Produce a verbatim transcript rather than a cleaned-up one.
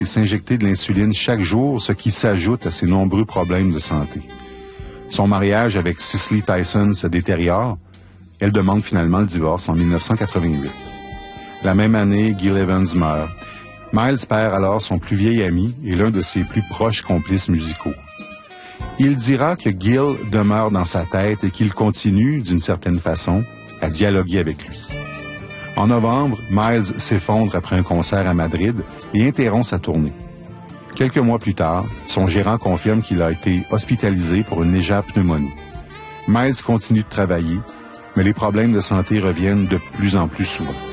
et s'injecter de l'insuline chaque jour, ce qui s'ajoute à ses nombreux problèmes de santé. Son mariage avec Cicely Tyson se détériore. Elle demande finalement le divorce en mille neuf cent quatre-vingt-huit. La même année, Gil Evans meurt. Miles perd alors son plus vieil ami et l'un de ses plus proches complices musicaux. Il dira que Gil demeure dans sa tête et qu'il continue, d'une certaine façon, à dialoguer avec lui. En novembre, Miles s'effondre après un concert à Madrid et interrompt sa tournée. Quelques mois plus tard, son gérant confirme qu'il a été hospitalisé pour une légère pneumonie. Miles continue de travailler, mais les problèmes de santé reviennent de plus en plus souvent.